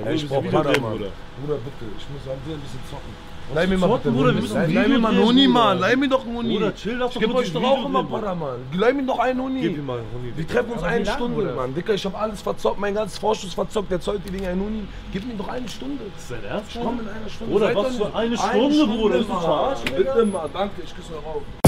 Ey, ich brauch Para, Mann. Bruder, bitte, ich muss an dir ein bisschen zocken. Leih mir mal bitte Bruder, einen wir müssen Huni. Leih mir mal einen Huni, Mann. Leih mir doch einen Huni. Bruder, chill, lass ich doch geb kurz euch ein doch auch Video immer drehen, Para, Mann. Leih mir doch einen Huni. Gib ihm mal einen Huni. Wir treffen uns Aber eine wie lange, Stunde, Bruder? Mann. Dicker, ich hab alles verzockt, mein ganzes Vorschuss verzockt. Der zollt die Dinger einen Huni. Gib mir doch eine Stunde. Ist dein Ernst? Ich komm in einer Stunde. Bruder, Seid was doch für nicht- eine Stunde, Bruder? Ist du Mann. verarschen, Digga? Bitte mal, danke, ich küsse eure Augen.